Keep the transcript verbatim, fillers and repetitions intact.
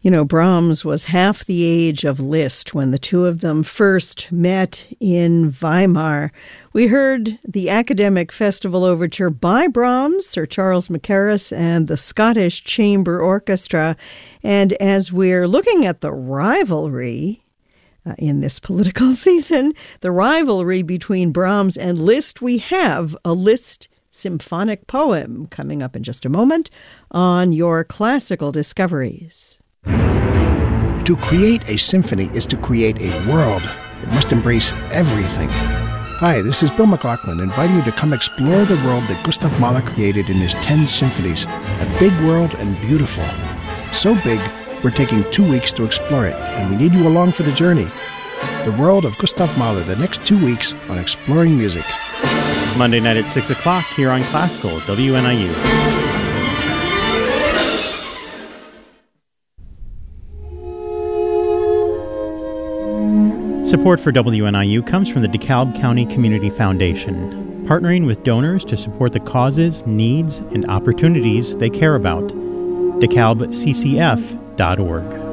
You know, Brahms was half the age of Liszt when the two of them first met in Weimar. We heard the Academic Festival Overture by Brahms, Sir Charles Mackerras, and the Scottish Chamber Orchestra. And as we're looking at the rivalry uh, in this political season, the rivalry between Brahms and Liszt, we have a Liszt symphonic poem coming up in just a moment on your Classical Discoveries. To create a symphony is to create a world. It must embrace everything. Hi, this is Bill McLaughlin, inviting you to come explore the world that Gustav Mahler created in his ten symphonies. A big world and beautiful. So big, we're taking two weeks to explore it, and we need you along for the journey. The world of Gustav Mahler, the next two weeks on Exploring Music. Monday night at six o'clock here on Classical W N I U. Support for W N I U comes from the DeKalb County Community Foundation, partnering with donors to support the causes, needs, and opportunities they care about. de kalb c c f dot org.